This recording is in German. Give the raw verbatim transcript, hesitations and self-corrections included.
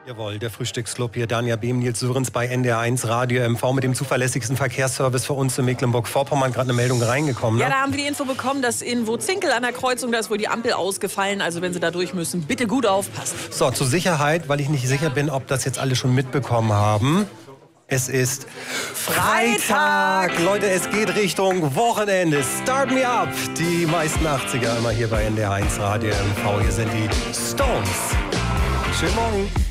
Jawohl, der Frühstücksclub hier, Danja Behm, Nils Sörensen bei N D R eins Radio M V mit dem zuverlässigsten Verkehrsservice für uns in Mecklenburg-Vorpommern. Gerade eine Meldung reingekommen. Ne? Ja, da haben wir die Info bekommen, dass in Wutzinkel an der Kreuzung, da ist wohl die Ampel ausgefallen. Also wenn Sie da durch müssen, bitte gut aufpassen. So, zur Sicherheit, weil ich nicht sicher bin, ob das jetzt alle schon mitbekommen haben. Es ist Freitag. Leute, es geht Richtung Wochenende. Start me up. Die meisten achtziger immer hier bei N D R eins Radio M V. Hier sind die Stones. Schönen Morgen.